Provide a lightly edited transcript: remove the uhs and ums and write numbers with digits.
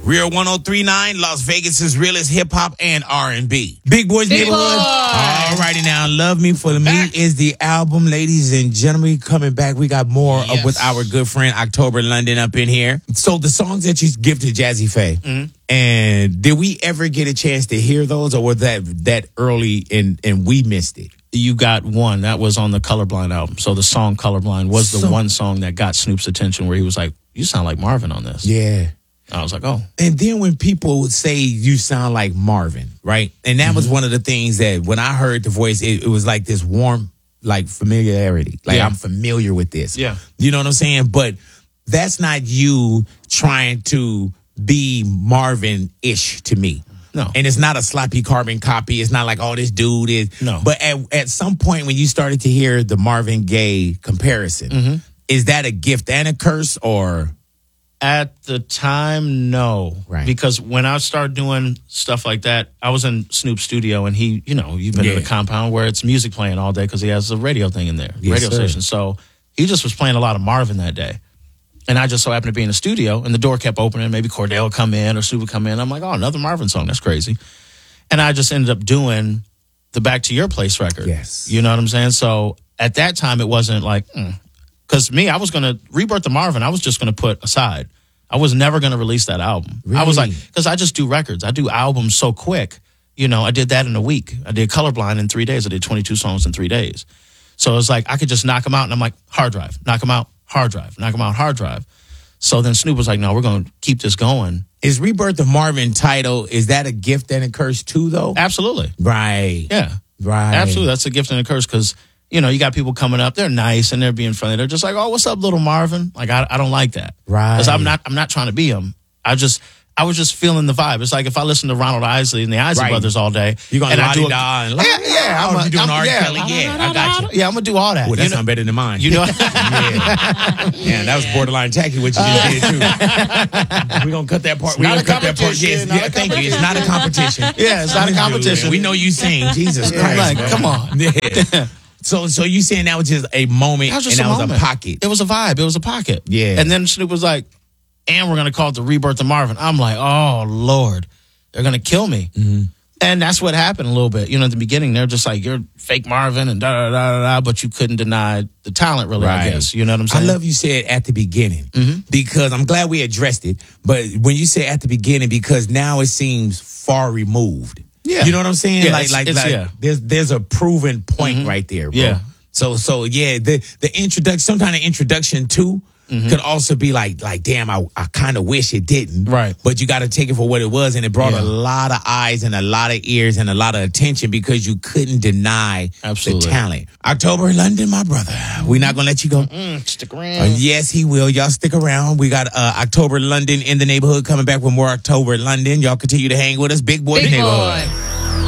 Real 103.9, Las Vegas' realest hip-hop and R&B. Big Boys Neighborhood. All righty now. Love Me for Me is the album, ladies and gentlemen. Coming back, we got more with our good friend October London up in here. So the songs that you gifted Jazzy Faye, and did we ever get a chance to hear those, or was that early and we missed it? You got one. That was on the Colorblind album. So the song Colorblind was the one song that got Snoop's attention where he was like, you sound like Marvin on this. Yeah. I was like, oh. And then when people would say you sound like Marvin, right? And that was one of the things that when I heard the voice, it was like this warm, like familiarity. Like I'm familiar with this. Yeah. You know what I'm saying? But that's not you trying to be Marvin-ish to me. No. And it's not a sloppy carbon copy. It's not like, oh, this dude is. No. But at some point when you started to hear the Marvin Gaye comparison, is that a gift and a curse, or? At the time, no. Right. Because when I started doing stuff like that, I was in Snoop's studio, and he, you've been in the compound where it's music playing all day because he has a radio thing in there, radio station. So he just was playing a lot of Marvin that day. And I just so happened to be in the studio, and the door kept opening. Maybe Cordell would come in or Snoop would come in. I'm like, oh, another Marvin song. That's crazy. And I just ended up doing the Back to Your Place record. Yes. You know what I'm saying? So at that time, it wasn't like, because me, I was going to Rebirth of Marvin. I was just going to put aside. I was never going to release that album. Really? I was like, because I just do records. I do albums so quick. I did that in a week. I did Colorblind in 3 days. I did 22 songs in 3 days. So it's like I could just knock them out, and I'm like, hard drive, knock them out, hard drive, knock them out, hard drive. So then Snoop was like, no, we're going to keep this going. Is Rebirth of Marvin title, is that a gift and a curse too, though? Absolutely. Right. Yeah. Right. Absolutely. That's a gift and a curse because, you got people coming up. They're nice and they're being friendly. They're just like, oh, what's up, little Marvin? Like, I don't like that. Right. Because I'm not trying to be him. I was just feeling the vibe. It's like if I listen to Ronald Isley and the Isley Brothers all day. You're going to la-di-da and I'm doing R. Kelly. Yeah, I got you. Yeah, I'm going to do all that. Well, that sounds better than mine. Yeah. Yeah, that was borderline tacky what you just did, too. We're going to cut that part. We're going to cut that part. Yes, thank you. It's not a competition. Yeah, it's not a competition. We know you sing. Jesus Christ. Like, come on. Yeah. So you saying that was just a moment and that was a pocket. It was a vibe. It was a pocket. Yeah. And then Snoop was like, and we're going to call it the Rebirth of Marvin. I'm like, oh, Lord, they're going to kill me. And that's what happened a little bit. At the beginning, they're just like, you're fake Marvin and da-da-da-da-da, but you couldn't deny the talent, really, I guess. You know what I'm saying? I love you said at the beginning because I'm glad we addressed it. But when you say at the beginning, because now it seems far removed. Yeah. You know what I'm saying? Yeah, there's a proven point right there, bro. Yeah. So yeah, the introduction, sometimes the introduction to could also be like, damn, I kind of wish it didn't. Right. But you got to take it for what it was. And it brought a lot of eyes and a lot of ears and a lot of attention because you couldn't deny the talent. October London, my brother. We're not going to let you go. Stick around. Yes, he will. Y'all stick around. We got October London in the neighborhood coming back with more October London. Y'all continue to hang with us. Big Boy Neighborhood.